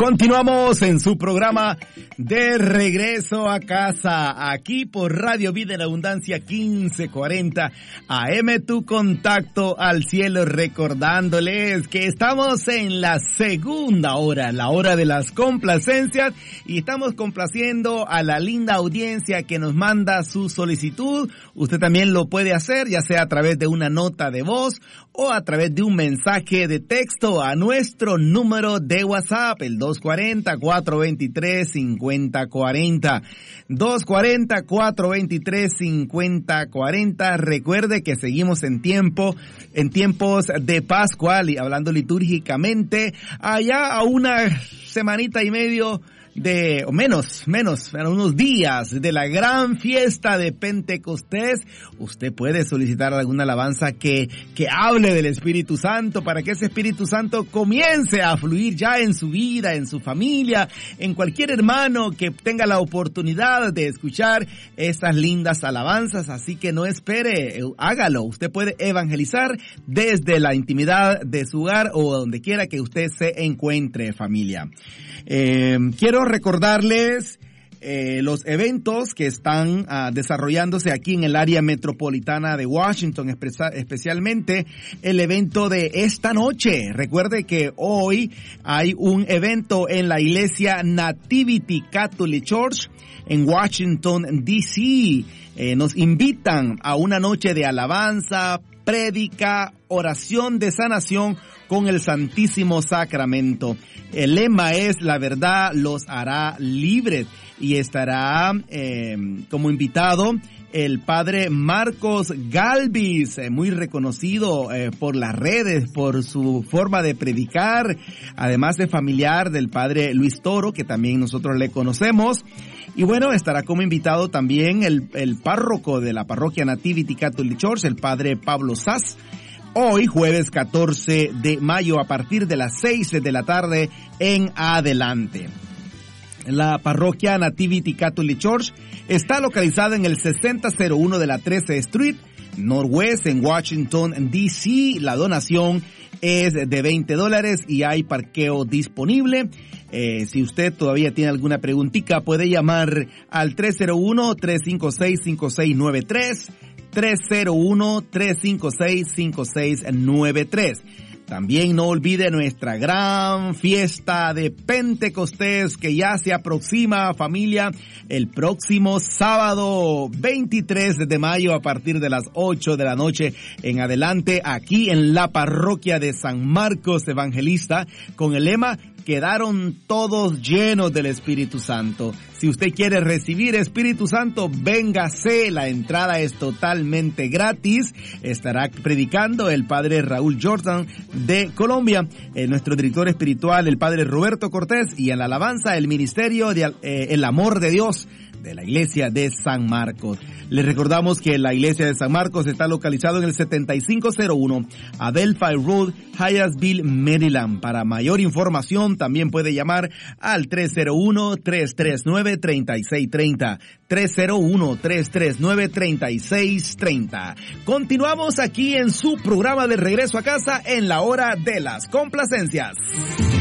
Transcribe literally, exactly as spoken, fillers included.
Continuamos en su programa de regreso a casa, aquí por Radio Vida en Abundancia quince cuarenta A M, tu contacto al cielo, recordándoles que estamos en la segunda hora, la hora de las complacencias, y estamos complaciendo a la linda audiencia que nos manda su solicitud. Usted también lo puede hacer, ya sea a través de una nota de voz o a través de un mensaje de texto a nuestro número de WhatsApp, el dos cuarenta, cuatro veintitrés, cincuenta cuarenta. dos cuarenta, cuatro veintitrés, cincuenta cuarenta. Recuerde que seguimos en tiempo, en tiempos de Pascua, y hablando litúrgicamente, allá a una semanita y medio de, o menos, menos, unos días de la gran fiesta de Pentecostés. Usted puede solicitar alguna alabanza que, que hable del Espíritu Santo, para que ese Espíritu Santo comience a fluir ya en su vida, en su familia, en cualquier hermano que tenga la oportunidad de escuchar esas lindas alabanzas. Así que no espere, hágalo. Usted puede evangelizar desde la intimidad de su hogar o donde quiera que usted se encuentre, familia. Eh, quiero recordarles eh, los eventos que están uh, desarrollándose aquí en el área metropolitana de Washington, espe- especialmente el evento de esta noche. Recuerde que hoy hay un evento en la iglesia Nativity Catholic Church en Washington, D C Eh, nos invitan a una noche de alabanza, prédica, oración de sanación con el Santísimo Sacramento. El lema es: la verdad los hará libres, y estará eh, como invitado el padre Marcos Galvis, eh, muy reconocido eh, por las redes, por su forma de predicar. Además es familiar del padre Luis Toro, que también nosotros le conocemos. Y bueno, estará como invitado también el, el párroco de la parroquia Nativity Catholic Church, el padre Pablo Sass. Hoy, jueves catorce de mayo, a partir de las seis de la tarde en adelante. La parroquia Nativity Catholic Church está localizada en el sesenta cero uno de la trece Street, Northwest, en Washington, D C La donación es de veinte dólares y hay parqueo disponible. Eh, si usted todavía tiene alguna preguntita, puede llamar al tres cero uno, tres cinco seis, cinco seis nueve tres, tres cero uno, tres cinco seis, cinco seis nueve tres. También no olvide nuestra gran fiesta de Pentecostés, que ya se aproxima, familia, el próximo sábado veintitrés de mayo a partir de las ocho de la noche en adelante, aquí en la parroquia de San Marcos Evangelista, con el lema: quedaron todos llenos del Espíritu Santo. Si usted quiere recibir Espíritu Santo, véngase, la entrada es totalmente gratis. Estará predicando el padre Raúl Jordan de Colombia, eh, nuestro director espiritual, el padre Roberto Cortés, y en la alabanza, el ministerio de eh, El Amor de Dios de la iglesia de San Marcos. Les recordamos que la iglesia de San Marcos está localizado en el setenta y cinco cero uno Adelphi Road, Hyattsville, Maryland. Para mayor información también puede llamar al tres cero uno, tres tres nueve, tres seis tres cero, tres cero uno, tres tres nueve, tres seis tres cero. Continuamos aquí en su programa de regreso a casa en la hora de las complacencias.